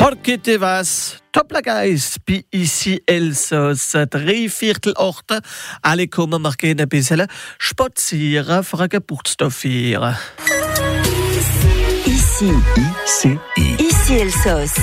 Porquete was, Toplagais, bi ici Elsass, 3/4 Orte, alle kommen wir gehen ein bisschen spazieren, für ein Geburtstag feiern. Ici Elsass.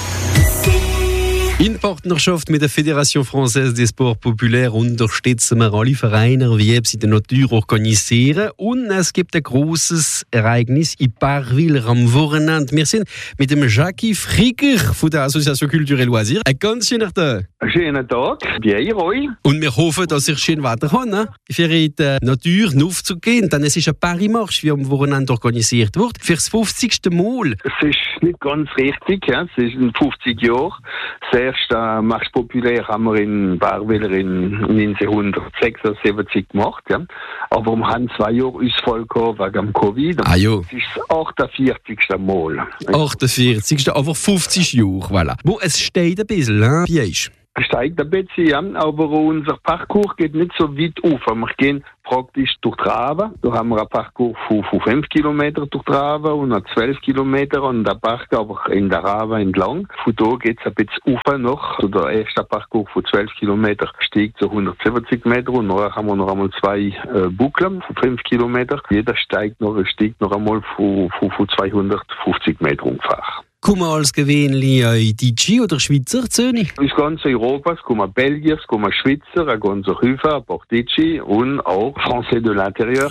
In Partnerschaft mit der Fédération Française des Sports Populaires unterstützen wir alle Vereine, wie sie die Natur organisieren. Und es gibt ein grosses Ereignis in Parwil am Wochenende. Wir sind mit dem Jackie Frieger von der Association Culture et Loisirs. Ein ganz schöner Tag. Schönen Tag, bien Roy. Und wir hoffen, dass ihr schön weiter kann, ne? Für in die Natur aufzugehen. Denn es ist ein Paris-Marsch, wie am Wochenende organisiert wird. Für das 50. Mal. Es ist nicht ganz richtig, ja. Es ist in 50 Jahren. Das erste Marsch populär haben wir in Parwil in 1976 gemacht, ja. Aber wir haben 2 Jahre Ausfall gehabt wegen dem Covid. Ah, jo. Es ist das 48. Mal. 48. Aber 50 Jahre, voilà. Wo es steht ein bisschen, ne? Wie ist? Es steigt ein bisschen, ja, aber unser Parcours geht nicht so weit auf. Wir gehen praktisch durch die Rabe. Da haben wir einen Parcours von 5 Kilometern durch die Rabe und noch 12 Kilometer und der Park aber in der Rabe entlang. Von da geht es ein bisschen rauf noch. Also der erste Parcours von 12 Kilometern steigt so 170 Meter und nachher haben wir noch einmal 2 Buckeln von 5 Kilometern. Jeder steigt noch einmal von 250 Meter ungefähr. Kommen als gewöhnlich Deutsche oder Schweizer Zöne? Aus ganz Europa, es kommen Belgier, es kommen Schweizer, ein ganzer Hüfer, ein paar Deutsche und auch Français de l'Intérieur,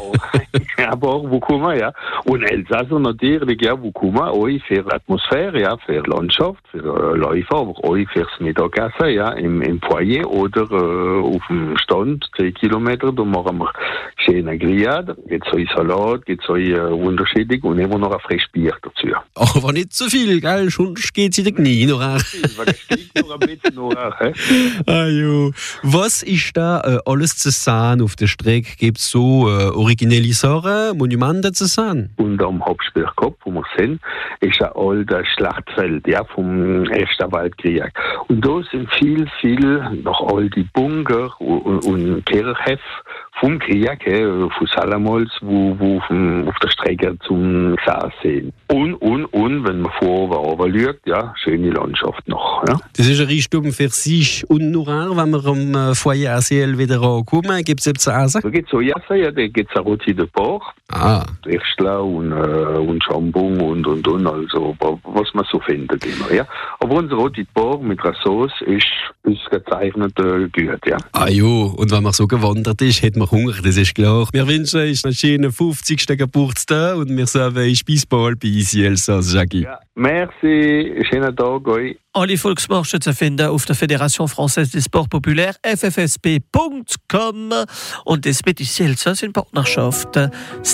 aber wo kommen, ja. Und Elsasser natürlich, ja, wo kommen, auch für Atmosphäre, ja, für Landschaft, für Läufer, aber auch fürs Mittagessen, ja, im Foyer oder auf dem Stand, 10 Kilometer, da machen wir schöne Grillade, gibt's auch Salat, gibt's auch unterschiedlich und immer noch ein frisches Bier dazu. Aber nicht so viel, gell? Sonst geht's in den Knie noch. Weil es steigt noch ein bisschen nach. Ah, jo. Was ist da alles zu sehen auf der Strecke? Gibt es so originelle Sachen, Monumente zu sehen? Und am Hauptspielkopf, wo wir sind, ist ein altes Schlachtfeld, ja, vom Ersten Weltkrieg. Und da sind viel noch alte Bunker und Kirchhöfe vom Krieg, von Salamos, wo auf der Strecke zum Saar sehen. Und, wenn man vorher schaut, ja, schöne Landschaft noch. Ja. Das ist ein Reichtum für sich und nur wenn wir am Foyer ACL wieder ankommen, gibt es etwas zu essen? Da gibt es auch Essen, ja, da gibt es ein Rôti de Porc, Würstchen und Jambon und, also was man so findet immer, ja. Aber unser Rôti de Porc mit einer Sauce ist gezeichnet gut, ja. Ah jo, und wenn man so gewandert ist, hat man Hunger, das ist klar. Wir wünschen euch einen schönen 50. Geburtstag und wir sagen, ich bis bald bei Ici Elsass, Jackie. Ja, merci, schönen Tag euch. Alle Volksmärsche zu finden auf der Fédération Française des Sports Populaires, ffsp.com und das mit Ici Elsass in Partnerschaft.